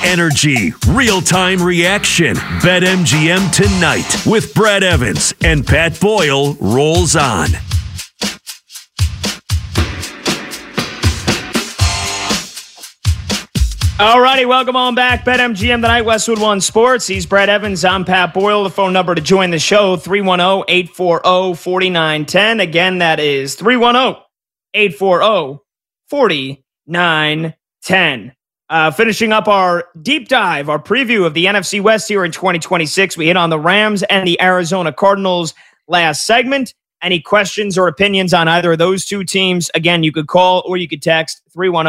energy, real-time reaction. BetMGM tonight with Brad Evans and Pat Boyle rolls on. All righty, welcome on back. BetMGM tonight, Westwood One Sports. He's Brad Evans. I'm Pat Boyle. The phone number to join the show, 310-840-4910. Again, that is 310-840-4910. Finishing up our deep dive, our preview of the NFC West here in 2026. We hit on the Rams and the Arizona Cardinals last segment. Any questions or opinions on either of those two teams? Again, you could call or you could text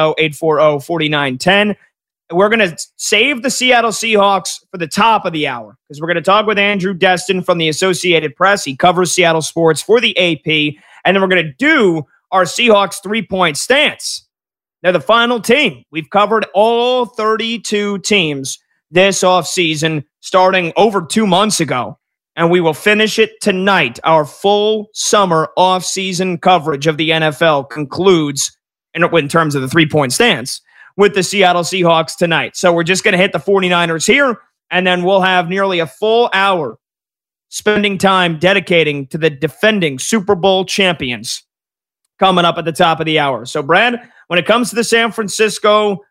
310-840-4910. We're going to save the Seattle Seahawks for the top of the hour because we're going to talk with Andrew Destin from the Associated Press. He covers Seattle sports for the AP. And then we're going to do our Seahawks three-point stance. They're the final team. We've covered all 32 teams this offseason starting over 2 months ago. And we will finish it tonight. Our full summer offseason coverage of the NFL concludes in terms of the three-point stance with the Seattle Seahawks tonight. So we're just going to hit the 49ers here, and then we'll have nearly a full hour spending time dedicating to the defending Super Bowl champions coming up at the top of the hour. So, Brad, when it comes to the San Francisco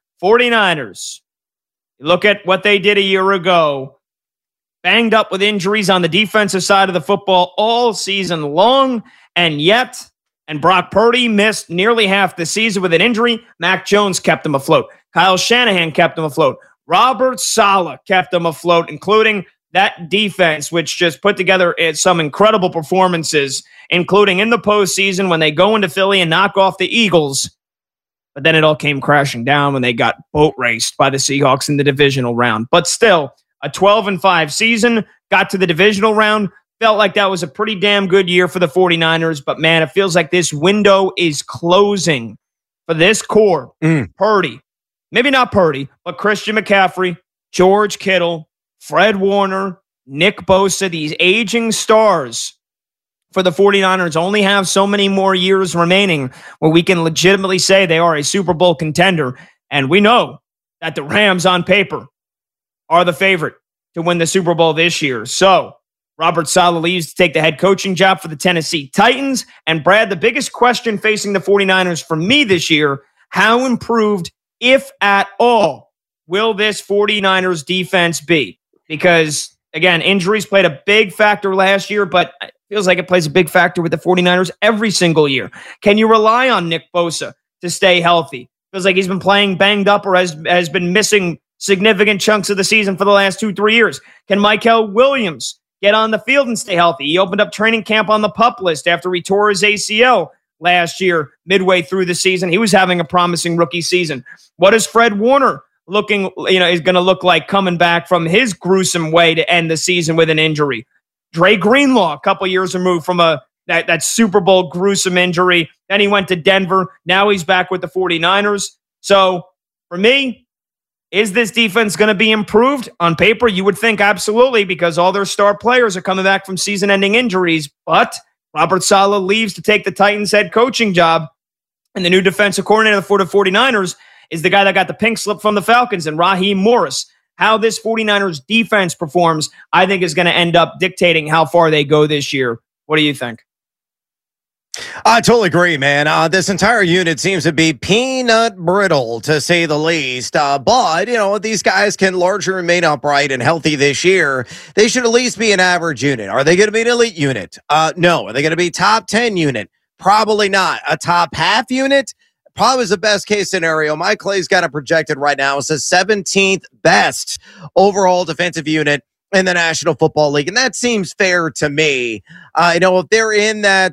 49ers, look at what they did a year ago, banged up with injuries on the defensive side of the football all season long, and Brock Purdy missed nearly half the season with an injury. Mac Jones kept them afloat. Kyle Shanahan kept them afloat. Robert Saleh kept them afloat, including that defense, which just put together some incredible performances, including in the postseason when they go into Philly and knock off the Eagles. But then it all came crashing down when they got boat raced by the Seahawks in the divisional round. But still, a 12-5 season, got to the divisional round. Felt like that was a pretty damn good year for the 49ers, but man, it feels like this window is closing for this core. Purdy, maybe not Purdy, but Christian McCaffrey, George Kittle, Fred Warner, Nick Bosa, these aging stars for the 49ers only have so many more years remaining where we can legitimately say they are a Super Bowl contender. And we know that the Rams on paper are the favorite to win the Super Bowl this year. So, Robert Saleh leaves to take the head coaching job for the Tennessee Titans. And Brad, the biggest question facing the 49ers for me this year, how improved, if at all, will this 49ers defense be? Because, again, injuries played a big factor last year, but it feels like it plays a big factor with the 49ers every single year. Can you rely on Nick Bosa to stay healthy? Feels like he's been playing banged up or has been missing significant chunks of the season for the last 2-3 years. Can Michael Williams get on the field and stay healthy? He opened up training camp on the PUP list after he tore his ACL last year, midway through the season. He was having a promising rookie season. What is Fred Warner is going to look like coming back from his gruesome way to end the season with an injury? Dre Greenlaw, a couple years removed from that Super Bowl gruesome injury. Then he went to Denver. Now he's back with the 49ers. So for me, is this defense going to be improved? On paper, you would think absolutely, because all their star players are coming back from season-ending injuries. But Robert Saleh leaves to take the Titans head coaching job, and the new defensive coordinator for the 49ers is the guy that got the pink slip from the Falcons, and Raheem Morris. How this 49ers defense performs, I think, is going to end up dictating how far they go this year. What do you think? I totally agree, man. This entire unit seems to be peanut brittle, to say the least. But, these guys can largely remain upright and healthy this year. They should at least be an average unit. Are they going to be an elite unit? No. Are they going to be top 10 unit? Probably not. A top half unit? Probably is the best case scenario. Mike Clay's got it projected right now as the 17th best overall defensive unit in the National Football League. And that seems fair to me. If they're in that,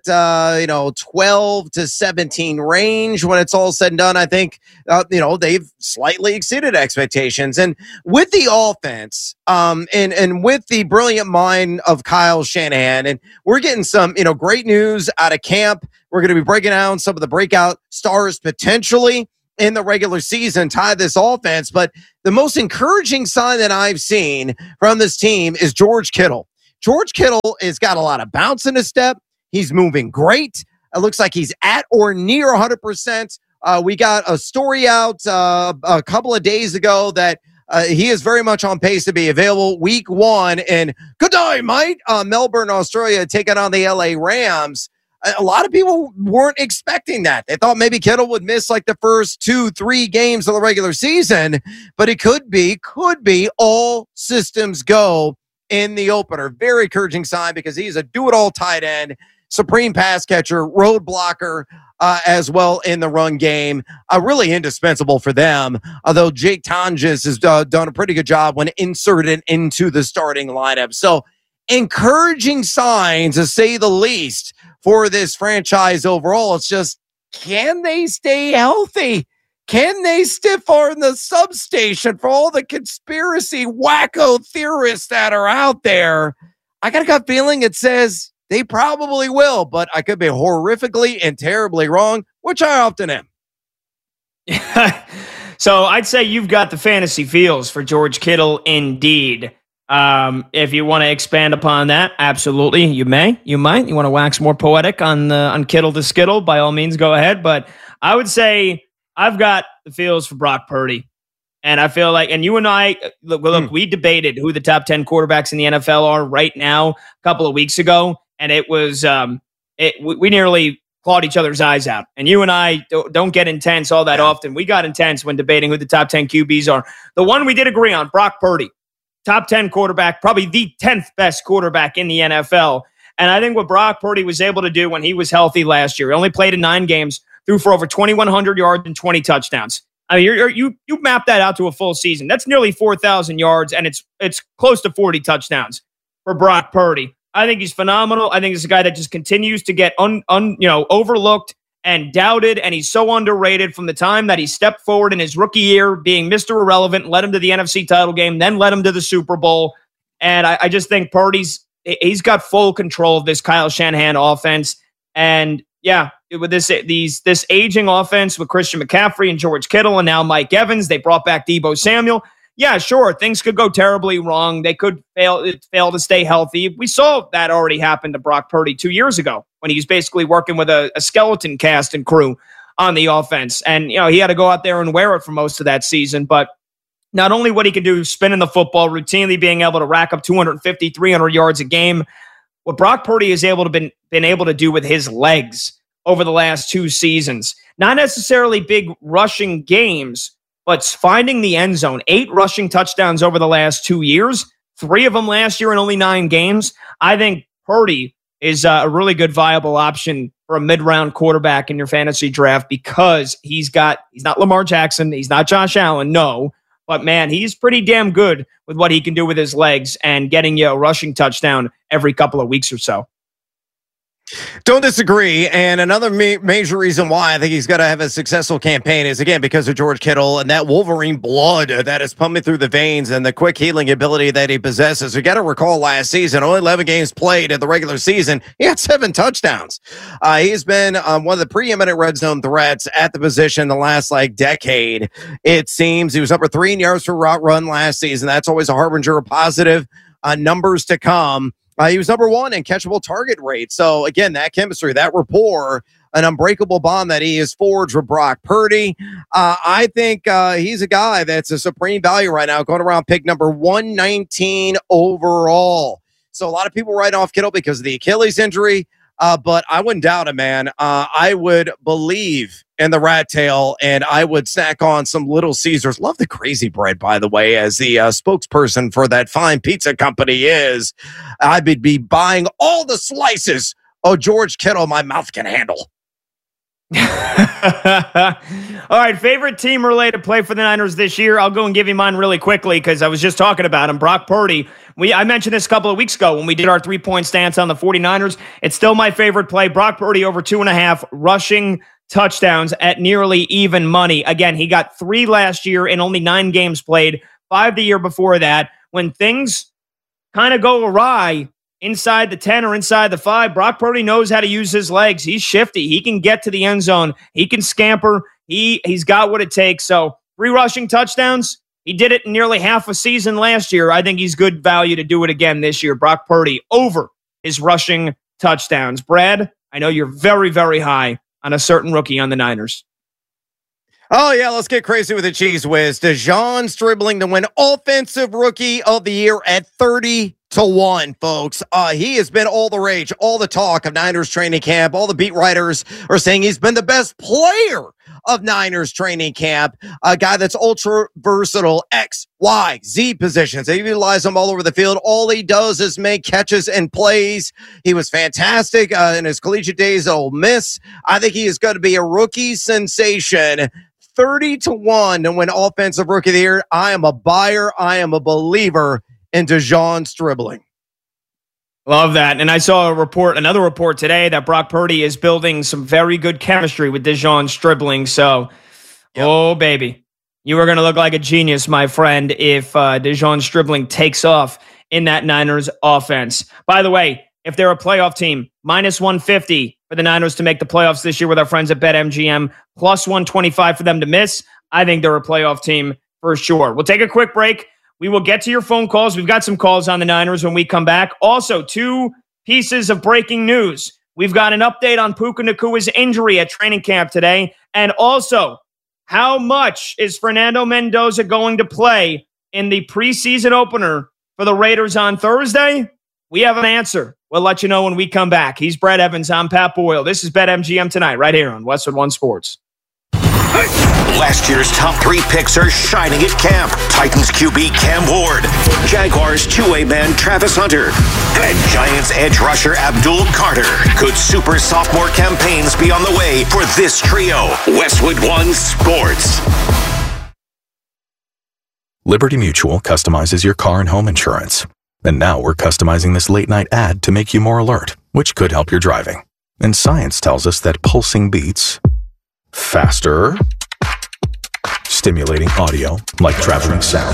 12 to 17 range when it's all said and done, I think, they've slightly exceeded expectations. And with the offense, and with the brilliant mind of Kyle Shanahan, and we're getting some, great news out of camp. We're going to be breaking down some of the breakout stars potentially in the regular season, tie this offense. But the most encouraging sign that I've seen from this team is George Kittle. George Kittle has got a lot of bounce in his step. He's moving great. It looks like he's at or near 100%. We got a story out a couple of days ago that he is very much on pace to be available week 1. And good day, mate. Melbourne, Australia, taking on the LA Rams. A lot of people weren't expecting that. They thought maybe Kittle would miss like the first 2-3 games of the regular season, but it could be all systems go in the opener. Very encouraging sign because he's a do-it-all tight end, supreme pass catcher, road blocker, as well in the run game. Really indispensable for them, although Jake Tonjes has done a pretty good job when inserted into the starting lineup. So encouraging signs, to say the least, for this franchise overall. It's just, can they stay healthy? Can they stiff arm the substation for all the conspiracy wacko theorists that are out there? I got a gut feeling it says they probably will, but I could be horrifically and terribly wrong, which I often am. So I'd say you've got the fantasy feels for George Kittle indeed. If you want to expand upon that, absolutely, you may. You might. You want to wax more poetic on Kittle to Skittle, by all means, go ahead. But I would say I've got the feels for Brock Purdy. And I feel like, and you and I, look, we debated who the top 10 quarterbacks in the NFL are right now a couple of weeks ago. And it was, we nearly clawed each other's eyes out. And you and I don't get intense all that often. We got intense when debating who the top 10 QBs are. The one we did agree on, Brock Purdy, top 10 quarterback, probably the 10th best quarterback in the NFL. And I think what Brock Purdy was able to do when he was healthy last year, he only played in 9 games, threw for over 2,100 yards and 20 touchdowns. I mean, you map that out to a full season. That's nearly 4,000 yards, and it's close to 40 touchdowns for Brock Purdy. I think he's phenomenal. I think he's a guy that just continues to get overlooked and doubted, and he's so underrated from the time that he stepped forward in his rookie year, being Mr. Irrelevant, led him to the NFC title game, then led him to the Super Bowl. And I just think he's got full control of this Kyle Shanahan offense. And yeah, with this aging offense with Christian McCaffrey and George Kittle and now Mike Evans, they brought back Deebo Samuel. Yeah, sure, things could go terribly wrong. They could fail to stay healthy. We saw that already happen to Brock Purdy 2 years ago when he was basically working with a skeleton cast and crew on the offense. And, he had to go out there and wear it for most of that season. But not only what he can do spinning the football, routinely being able to rack up 250, 300 yards a game, what Brock Purdy is been able to do with his legs over the last 2 seasons. Not necessarily big rushing games, but finding the end zone. 8 rushing touchdowns over the last 2 years, 3 of them last year in only 9 games. I think Purdy is a really good viable option for a mid-round quarterback in your fantasy draft because he's not Lamar Jackson, he's not Josh Allen, no. But, man, he's pretty damn good with what he can do with his legs and getting you a rushing touchdown every couple of weeks or so. Don't disagree. And another major reason why I think he's got to have a successful campaign is, again, because of George Kittle and that Wolverine blood that is pumping through the veins and the quick healing ability that he possesses. We got to recall last season, only 11 games played in the regular season. He had 7 touchdowns. He's been one of the preeminent red zone threats at the position the last decade. It seems he was number 3 in yards per route run last season. That's always a harbinger of positive numbers to come. He was number 1 in catchable target rate. So, again, that chemistry, that rapport, an unbreakable bond that he has forged with Brock Purdy. I think he's a guy that's a supreme value right now, going around pick number 119 overall. So, a lot of people write off Kittle because of the Achilles injury, but I wouldn't doubt it, man. I would believe in the rat tail, and I would snack on some Little Caesars. Love the crazy bread, by the way, as the spokesperson for that fine pizza company is. I would be buying all the slices of George Kittle my mouth can handle. All right, favorite team-related play for the Niners this year. I'll go and give you mine really quickly because I was just talking about him. Brock Purdy. I mentioned this a couple of weeks ago when we did our 3-point stance on the 49ers. It's still my favorite play. Brock Purdy over 2.5 rushing touchdowns at nearly even money. Again, he got 3 last year in only 9 games played, 5 the year before that. When things kind of go awry inside the 10 or inside the 5, Brock Purdy knows how to use his legs. He's shifty. He can get to the end zone. He can scamper. He's got what it takes. So 3 rushing touchdowns. He did it in nearly half a season last year. I think he's good value to do it again this year. Brock Purdy over his rushing touchdowns. Brad, I know you're very, very high on a certain rookie on the Niners. Oh, yeah, let's get crazy with the cheese whiz. DeJon Stribling to win Offensive Rookie of the Year at 30-1, folks. He has been all the rage, all the talk of Niners training camp. All the beat writers are saying he's been the best player of Niners training camp. A guy that's ultra versatile, X, Y, Z positions. They utilize him all over the field. All he does is make catches and plays. He was fantastic in his collegiate days at Ole Miss. I think he is going to be a rookie sensation. 30-1 to win Offensive Rookie of the Year. I am a buyer. I am a believer in DeJon Stribling. Love that. And I saw another report today that Brock Purdy is building some very good chemistry with DeJon Stribling. So, Oh, baby, you are going to look like a genius, my friend, if DeJon Stribling takes off in that Niners offense. By the way, if they're a playoff team, minus 150 for the Niners to make the playoffs this year with our friends at BetMGM, plus 125 for them to miss. I think they're a playoff team for sure. We'll take a quick break. We will get to your phone calls. We've got some calls on the Niners when we come back. Also, 2 pieces of breaking news. We've got an update on Puka Nacua's injury at training camp today. And also, how much is Fernando Mendoza going to play in the preseason opener for the Raiders on Thursday? We have an answer. We'll let you know when we come back. He's Brett Evans. I'm Pat Boyle. This is BetMGM Tonight right here on Westwood One Sports. Last year's top 3 picks are shining at camp. Titans QB Cam Ward, Jaguars two-way man Travis Hunter, and Giants edge rusher Abdul Carter. Could super sophomore campaigns be on the way for this trio? Westwood One Sports. Liberty Mutual customizes your car and home insurance. And now we're customizing this late-night ad to make you more alert, which could help your driving. And science tells us that pulsing beats faster, stimulating audio like traveling sound,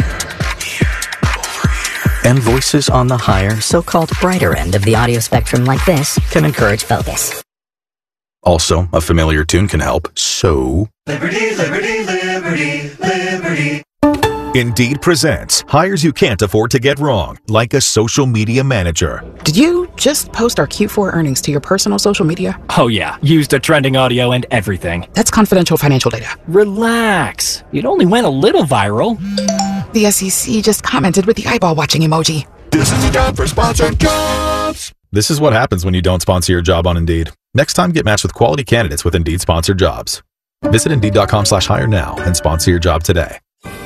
and voices on the higher, so-called brighter end of the audio spectrum like this can encourage focus. Also, a familiar tune can help, so... Liberty, liberty, liberty, liberty. Indeed presents hires you can't afford to get wrong, like a social media manager. Did you just post our Q4 earnings to your personal social media? Oh yeah, used the trending audio and everything. That's confidential financial data. Relax. It only went a little viral. The SEC just commented with the eyeball watching emoji. This is the job for sponsored jobs. This is what happens when you don't sponsor your job on Indeed. Next time, get matched with quality candidates with Indeed sponsored jobs. Visit Indeed.com/hire now and sponsor your job today.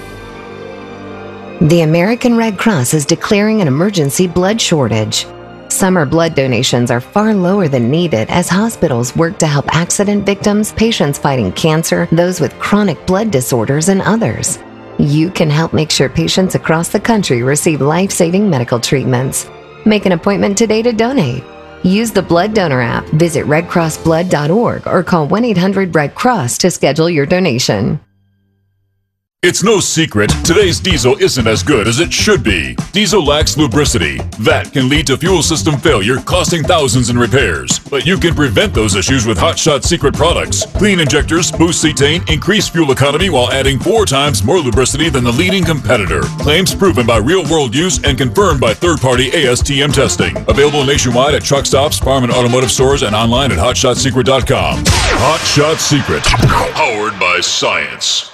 The American Red Cross is declaring an emergency blood shortage. Summer blood donations are far lower than needed as hospitals work to help accident victims, patients fighting cancer, those with chronic blood disorders, and others. You can help make sure patients across the country receive life-saving medical treatments. Make an appointment today to donate. Use the Blood Donor app, visit redcrossblood.org, or call 1-800-RED-CROSS to schedule your donation. It's no secret, today's diesel isn't as good as it should be. Diesel lacks lubricity. That can lead to fuel system failure, costing thousands in repairs. But you can prevent those issues with Hot Shot Secret products. Clean injectors, boost cetane, increase fuel economy while adding 4 times more lubricity than the leading competitor. Claims proven by real-world use and confirmed by third-party ASTM testing. Available nationwide at truck stops, farm and automotive stores, and online at hotshotsecret.com. Hot Shot Secret, powered by science.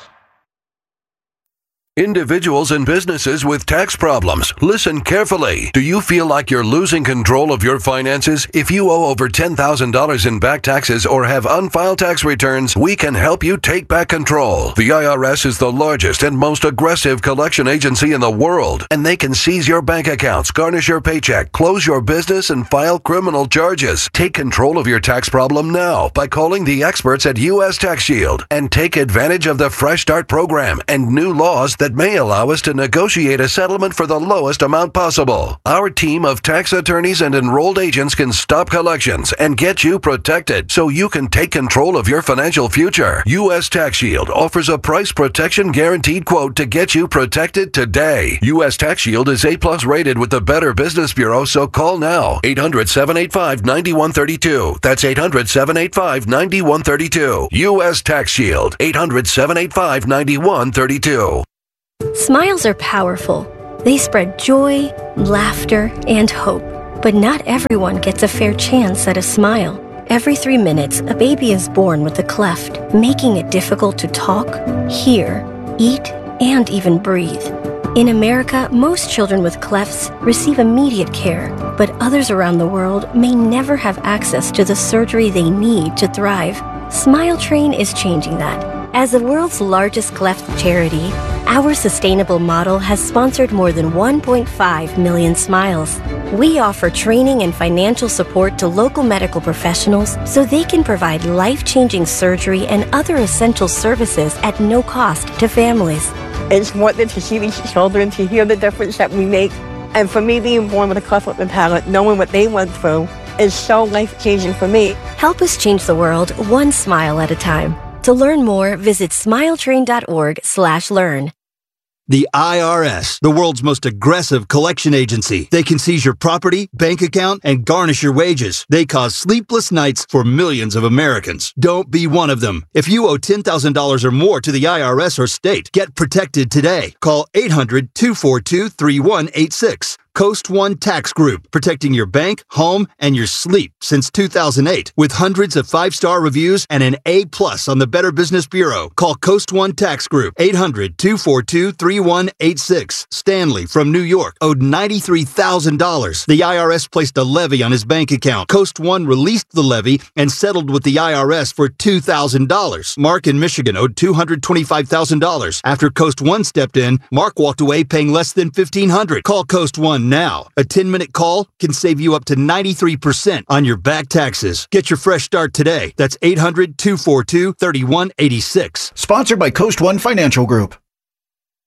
Individuals and businesses with tax problems, listen carefully. Do you feel like you're losing control of your finances? If you owe over $10,000 in back taxes or have unfiled tax returns, we can help you take back control. The IRS is the largest and most aggressive collection agency in the world, and they can seize your bank accounts, garnish your paycheck, close your business, and file criminal charges. Take control of your tax problem now by calling the experts at U.S. Tax Shield and take advantage of the Fresh Start program and new laws that may allow us to negotiate a settlement for the lowest amount possible. Our team of tax attorneys and enrolled agents can stop collections and get you protected so you can take control of your financial future. U.S. Tax Shield offers a price protection guaranteed quote to get you protected today. U.S. Tax Shield is A+ rated with the Better Business Bureau, so call now. 800-785-9132. That's 800-785-9132. U.S. Tax Shield. 800-785-9132. Smiles are powerful. They spread joy, laughter, and hope. But not everyone gets a fair chance at a smile. Every 3 minutes, a baby is born with a cleft, making it difficult to talk, hear, eat, and even breathe. In America, most children with clefts receive immediate care, but others around the world may never have access to the surgery they need to thrive. Smile Train is changing that. As the world's largest cleft charity, our sustainable model has sponsored more than 1.5 million smiles. We offer training and financial support to local medical professionals so they can provide life-changing surgery and other essential services at no cost to families. It's worth it to see these children, to hear the difference that we make. And for me, being born with a cleft lip and palate, knowing what they went through, is so life-changing for me. Help us change the world one smile at a time. To learn more, visit smiletrain.org/learn. The IRS, the world's most aggressive collection agency. They can seize your property, bank account, and garnish your wages. They cause sleepless nights for millions of Americans. Don't be one of them. If you owe $10,000 or more to the IRS or state, get protected today. Call 800-242-3186. Coast One Tax Group, protecting your bank, home, and your sleep since 2008. With hundreds of 5-star reviews and an A+ on the Better Business Bureau. Call Coast One Tax Group, 800-242-3186. Stanley from New York owed $93,000. The IRS placed a levy on his bank account. Coast One released the levy and settled with the IRS for $2,000. Mark in Michigan owed $225,000. After Coast One stepped in, Mark walked away paying less than $1,500. Call Coast One now. A 10-minute call can save you up to 93% on your back taxes. Get your fresh start today. That's 800-242-3186. Sponsored by Coast One Financial Group.